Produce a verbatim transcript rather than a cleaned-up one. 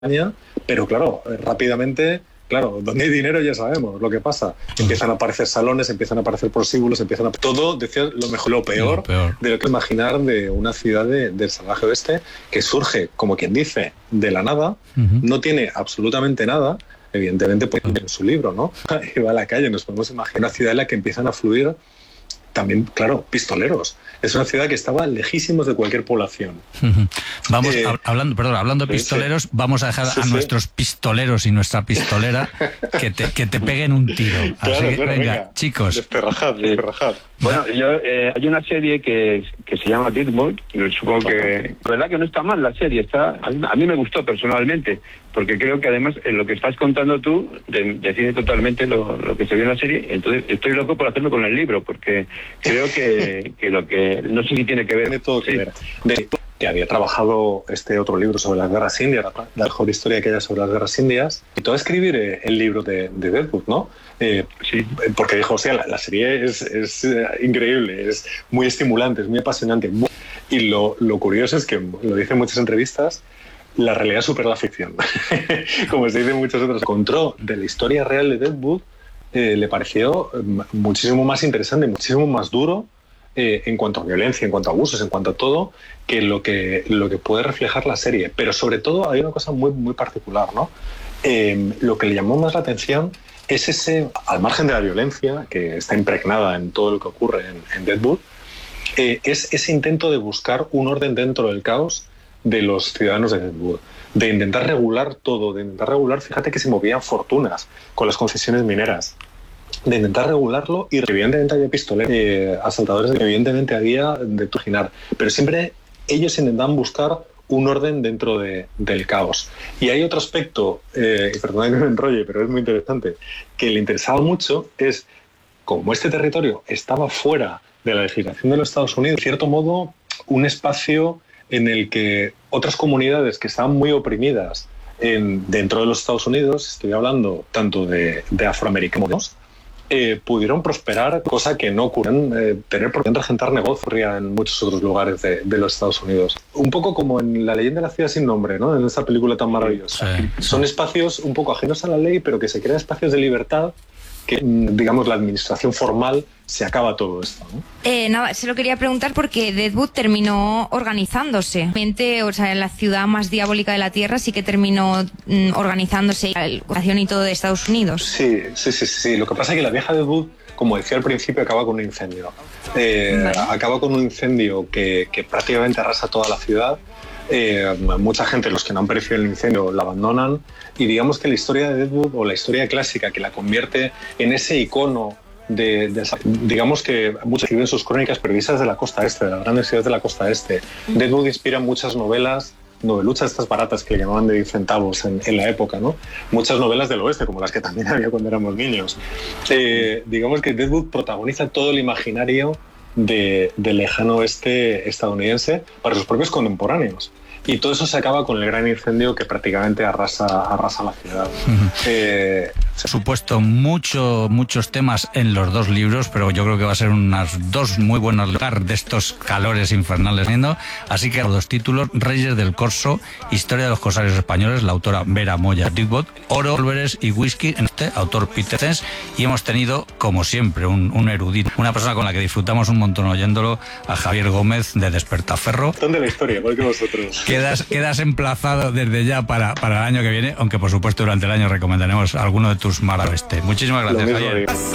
pero claro, rápidamente, claro, donde hay dinero ya sabemos lo que pasa. Empiezan a aparecer salones, empiezan a aparecer prostíbulos, empiezan a... Todo, decía, lo mejor, lo peor, lo peor. de lo que imaginar de una ciudad de, del salvaje oeste que surge, como quien dice, de la nada, uh-huh. no tiene absolutamente nada, evidentemente pues, en su libro, ¿no? Y va a la calle, nos podemos imaginar una ciudad en la que empiezan a fluir también, claro, pistoleros. Es una ciudad que estaba lejísimos de cualquier población. Uh-huh. Vamos, eh, hablando, perdón, hablando de pistoleros, sí, sí. vamos a dejar sí, a sí. nuestros pistoleros y nuestra pistolera que te, que te peguen un tiro. Claro, Así que, claro, venga, venga, chicos. Desperrajad, desperrajad. Bueno, yo, eh, hay una serie que, que se llama Deadwood, y supongo que... La verdad que no está mal la serie, está a mí, a mí me gustó personalmente, porque creo que además en lo que estás contando tú de, define totalmente lo, lo que se vio en la serie. Entonces estoy loco por hacerlo con el libro, porque creo que, que lo que... No sé si tiene que ver... Tiene todo que sí. ver. De, que había trabajado este otro libro sobre las guerras indias, la mejor historia que haya sobre las guerras indias, y todo a escribir eh, el libro de, de Deadwood, ¿no? Eh, sí. Porque dijo, o sea, la, la serie es, es uh, increíble, es muy estimulante, es muy apasionante. Muy... Y lo, lo curioso es que, lo dice en muchas entrevistas, la realidad supera la ficción. Como se dice en muchas otras. Encontró de la historia real de Deadwood, eh, le pareció muchísimo más interesante, muchísimo más duro, Eh, en cuanto a violencia, en cuanto a abusos, en cuanto a todo, que lo que, lo que puede reflejar la serie. Pero sobre todo hay una cosa muy, muy particular, ¿no? Eh, lo que le llamó más la atención es ese, al margen de la violencia, que está impregnada en todo lo que ocurre en, en Deadwood, eh, es ese intento de buscar un orden dentro del caos de los ciudadanos de Deadwood, de intentar regular todo, de intentar regular, fíjate que se movían fortunas con las concesiones mineras, de intentar regularlo, y evidentemente había pistoleros, eh, asaltadores, evidentemente había de turginar, pero siempre ellos intentan buscar un orden dentro de, del caos. Y hay otro aspecto, eh, y perdón que me enrolle, pero es muy interesante, que le interesaba mucho, es como este territorio estaba fuera de la legislación de los Estados Unidos, en cierto modo un espacio en el que otras comunidades que estaban muy oprimidas en, dentro de los Estados Unidos, estoy hablando tanto de, de afroamericanos, Eh, pudieron prosperar, cosa que no ocurren, eh, tener por qué regentar negocios en muchos otros lugares de, de los Estados Unidos. Un poco como en La leyenda de la ciudad sin nombre, ¿no? En esta película tan maravillosa. Sí, sí. Son espacios un poco ajenos a la ley, pero que se crean espacios de libertad que, digamos, la administración formal se acaba todo esto, ¿no? Eh, nada, se lo quería preguntar porque Deadwood terminó organizándose. O sea, en la ciudad más diabólica de la Tierra sí que terminó mm, organizándose la educación y todo de Estados Unidos. Sí, sí, sí, sí. Lo que pasa es que la vieja Deadwood, como decía al principio, acaba con un incendio. Eh, vale. Acaba con un incendio que, que prácticamente arrasa toda la ciudad. Eh, mucha gente, los que no han perecido el incendio, la abandonan, y digamos que la historia de Deadwood, o la historia clásica que la convierte en ese icono de, de digamos que muchos escriben sus crónicas periodistas de la costa este, de las grandes ciudades de la costa este. Deadwood inspira muchas novelas, noveluchas estas baratas que le llamaban de diez centavos en, en la época, ¿no? Muchas novelas del oeste, como las que también había cuando éramos niños. Eh, digamos que Deadwood protagoniza todo el imaginario de, del lejano oeste estadounidense para sus propios contemporáneos. Y todo eso se acaba con el gran incendio que prácticamente arrasa, arrasa la ciudad. Uh-huh. Eh, Por supuesto, mucho, muchos temas en los dos libros, pero yo creo que va a ser unas dos muy buenas lugar de estos calores infernales. Así que los dos títulos: Reyes del Corso, Historia de los Corsarios Españoles, la autora Vera Moya Deadwood; Oro, Pólveres y Whisky, en este autor Peter Tens. Y hemos tenido, como siempre, un, un erudito, una persona con la que disfrutamos un montón oyéndolo, a Javier Gómez de Despertaferro. ¿Dónde la historia? Igual que vosotros. Quedas, quedas emplazado desde ya para, para el año que viene, aunque por supuesto durante el año recomendaremos alguno de tus maravillas. Muchísimas gracias, Javier.